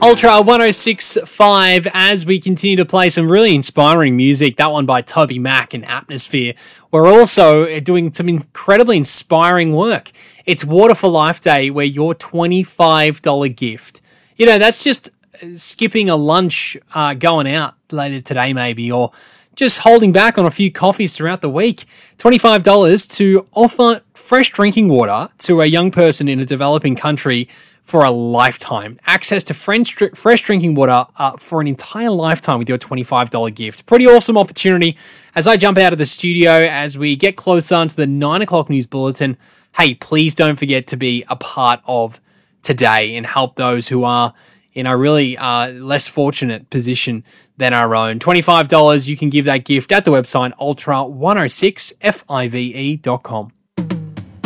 Ultra 106.5 as we continue to play some really inspiring music. That one by Toby Mac and Atmosphere. We're also doing some incredibly inspiring work. It's Water for Life Day, where your $25 gift, that's just skipping a lunch going out later today maybe, or just holding back on a few coffees throughout the week. $25 to offer fresh drinking water to a young person in a developing country for a lifetime. Access to fresh drinking water for an entire lifetime with your $25 gift. Pretty awesome opportunity. As I jump out of the studio, as we get closer to the 9 o'clock news bulletin, hey, please don't forget to be a part of today and help those who are in a really less fortunate position than our own. $25, you can give that gift at the website ultra106five.com.